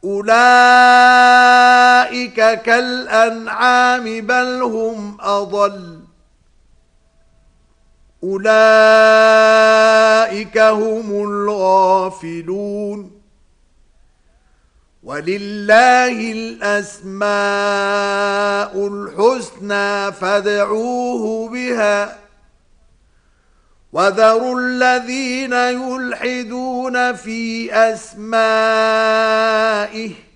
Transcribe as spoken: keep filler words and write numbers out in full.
أولئك كالأنعام بل هم أضل أولئك هم الغافلون ولله الأسماء الحسنى فادعوه بها وذروا الذين يلحدون في أسمائه